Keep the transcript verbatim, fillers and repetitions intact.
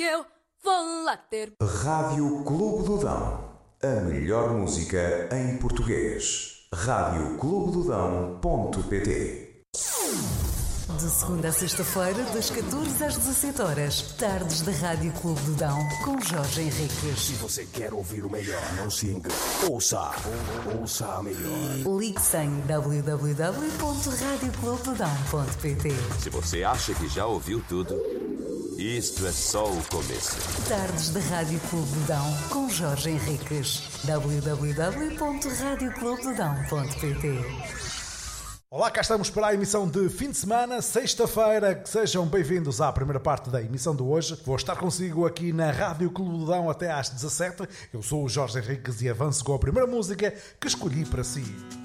Eu vou lá ter. Rádio Clube do Dão. A melhor música em português. rádio clube do dão ponto pt. De segunda a sexta-feira, das catorze às dezassete horas, tardes da Rádio Clube do Dão, com Jorge Henriques. Se você quer ouvir o melhor, não se engane. Ouça, ouça a melhor. Ligue-se em w w w ponto rádio clube do dão ponto pt. Se você acha que já ouviu tudo, isto é só o começo. Tardes da Rádio Clube do Dão, com Jorge Henriques. w w w ponto rádio clube do dão ponto pt. Olá, cá estamos para a emissão de fim de semana, sexta-feira. Sejam bem-vindos à primeira parte da emissão de hoje. Vou estar consigo aqui na Rádio Clube do Dão até às dezassete. Eu sou o Jorge Henriques e avanço com a primeira música que escolhi para si.